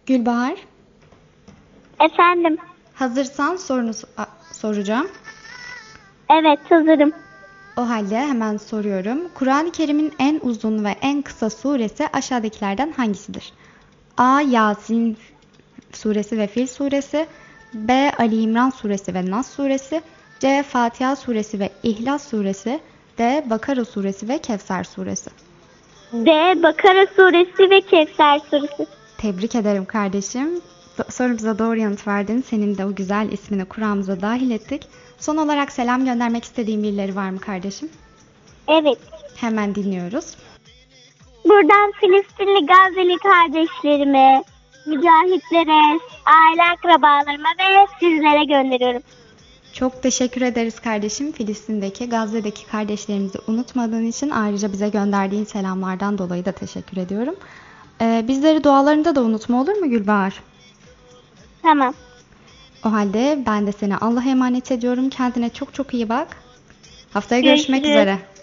Gülbahar, Efendim. hazırsan sorunu soracağım. Evet, hazırım. O halde hemen soruyorum. Kur'an-ı Kerim'in en uzun ve en kısa suresi aşağıdakilerden hangisidir? A. Yasin suresi ve Fil suresi, B. Ali İmran suresi ve Nas suresi, C. Fatiha suresi ve İhlas suresi, D. Bakara suresi ve Kevser suresi. D. Bakara suresi ve Kevser suresi. Tebrik ederim kardeşim. Sorumuza doğru yanıt verdin. Senin de o güzel ismini Kur'an'ımıza dahil ettik. Son olarak selam göndermek istediğin birileri var mı kardeşim? Evet. Hemen dinliyoruz. Buradan Filistinli Gazze'li kardeşlerime, mücahitlere, aile akrabalarıma ve sizlere gönderiyorum. Çok teşekkür ederiz kardeşim. Filistin'deki, Gazze'deki kardeşlerimizi unutmadığın için ayrıca bize gönderdiğin selamlardan dolayı da teşekkür ediyorum. Bizleri dualarında da unutma, olur mu Gülbahar? Tamam. O halde ben de seni Allah'a emanet ediyorum. Kendine çok çok iyi bak. Haftaya görüşmek üzere.